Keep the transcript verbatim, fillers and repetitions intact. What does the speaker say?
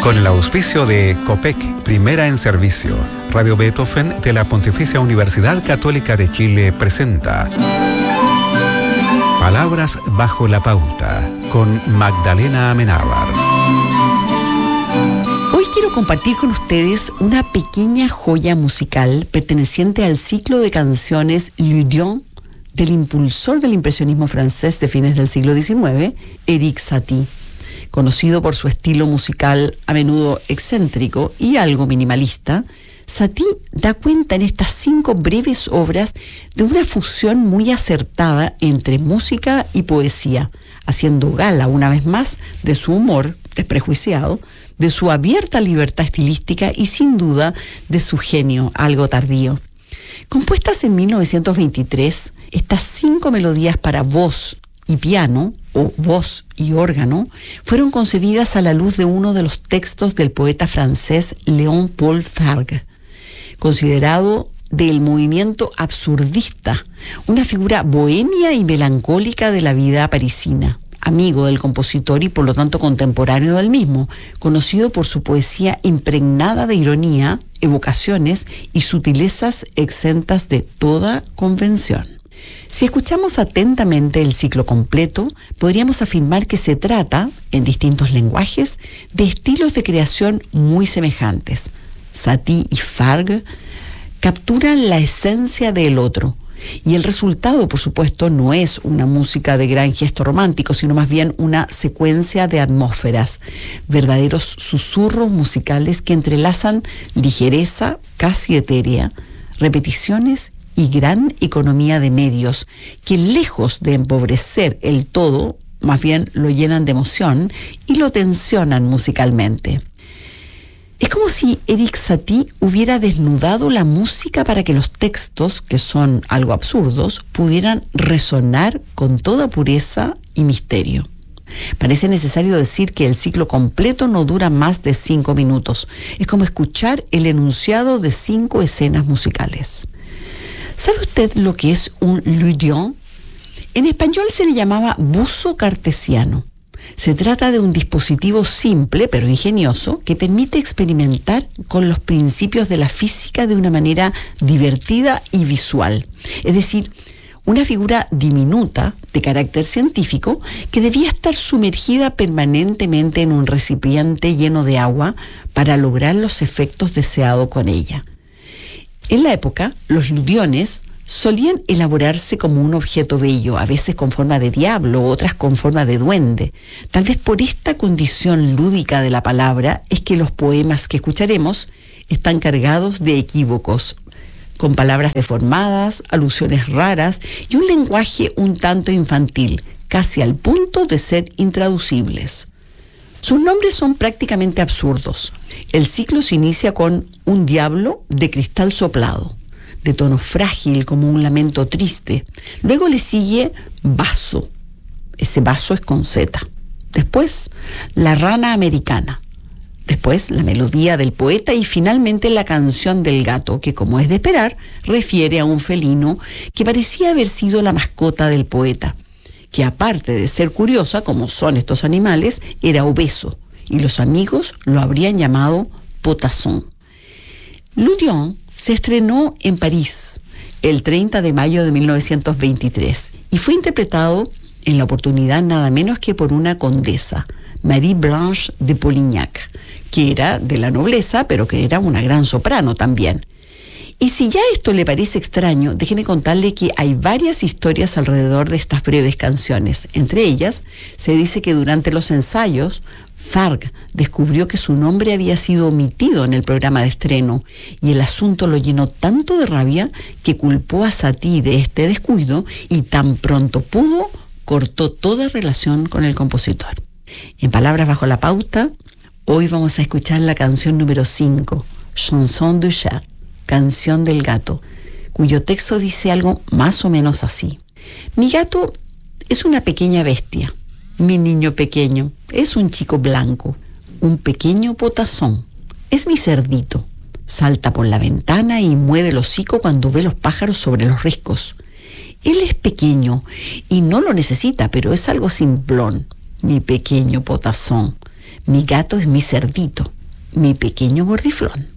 Con el auspicio de COPEC, primera en servicio, Radio Beethoven de la Pontificia Universidad Católica de Chile presenta Palabras bajo la pauta, con Magdalena Amenábar. Hoy quiero compartir con ustedes una pequeña joya musical perteneciente al ciclo de canciones L'Odeon del impulsor del impresionismo francés de fines del siglo diecinueve, Erik Satie. Conocido por su estilo musical a menudo excéntrico y algo minimalista, Satie da cuenta en estas cinco breves obras de una fusión muy acertada entre música y poesía, haciendo gala una vez más de su humor desprejuiciado, de su abierta libertad estilística y sin duda de su genio algo tardío. Compuestas en mil novecientos veintitrés, estas cinco melodías para voz y piano, o voz y órgano, fueron concebidas a la luz de uno de los textos del poeta francés Léon Paul Fargue, considerado del movimiento absurdista, una figura bohemia y melancólica de la vida parisina, amigo del compositor y por lo tanto contemporáneo del mismo, conocido por su poesía impregnada de ironía, evocaciones y sutilezas exentas de toda convención. Si escuchamos atentamente el ciclo completo, podríamos afirmar que se trata, en distintos lenguajes, de estilos de creación muy semejantes. Satie y Fargue capturan la esencia del otro, y el resultado, por supuesto, no es una música de gran gesto romántico, sino más bien una secuencia de atmósferas, verdaderos susurros musicales que entrelazan ligereza casi etérea, repeticiones y gran economía de medios, que lejos de empobrecer el todo, más bien lo llenan de emoción y lo tensionan musicalmente. Es como si Erik Satie hubiera desnudado la música para que los textos, que son algo absurdos, pudieran resonar con toda pureza y misterio. Parece necesario decir que el ciclo completo no dura más de cinco minutos. Es como escuchar el enunciado de cinco escenas musicales. ¿Sabe usted lo que es un L'Odeon? En español se le llamaba buzo cartesiano. Se trata de un dispositivo simple pero ingenioso que permite experimentar con los principios de la física de una manera divertida y visual. Es decir, una figura diminuta de carácter científico que debía estar sumergida permanentemente en un recipiente lleno de agua para lograr los efectos deseados con ella. En la época, los ludiones solían elaborarse como un objeto bello, a veces con forma de diablo, otras con forma de duende. Tal vez por esta condición lúdica de la palabra es que los poemas que escucharemos están cargados de equívocos, con palabras deformadas, alusiones raras y un lenguaje un tanto infantil, casi al punto de ser intraducibles. Sus nombres son prácticamente absurdos. El ciclo se inicia con un diablo de cristal soplado, de tono frágil como un lamento triste. Luego le sigue vaso. Ese vaso es con Z. Después, la rana americana. Después, la melodía del poeta y finalmente la canción del gato, que como es de esperar, refiere a un felino que parecía haber sido la mascota del poeta, que aparte de ser curiosa, como son estos animales, era obeso, y los amigos lo habrían llamado potasson. L'Odeon se estrenó en París el treinta de mayo de mil novecientos veintitrés y fue interpretado en la oportunidad nada menos que por una condesa, Marie Blanche de Polignac, que era de la nobleza, pero que era una gran soprano también. Y si ya esto le parece extraño, déjeme contarle que hay varias historias alrededor de estas breves canciones. Entre ellas, se dice que durante los ensayos, Fargue descubrió que su nombre había sido omitido en el programa de estreno y el asunto lo llenó tanto de rabia que culpó a Satie de este descuido y tan pronto pudo, cortó toda relación con el compositor. En Palabras bajo la pauta, hoy vamos a escuchar la canción número cinco, Chanson du chat, Canción del gato, cuyo texto dice algo más o menos así. Mi gato es una pequeña bestia. Mi niño pequeño es un chico blanco, un pequeño potazón. Es mi cerdito. Salta por la ventana y mueve el hocico cuando ve los pájaros sobre los riscos. Él es pequeño y no lo necesita, pero es algo simplón. Mi pequeño potazón. Mi gato es mi cerdito. Mi pequeño gordiflón.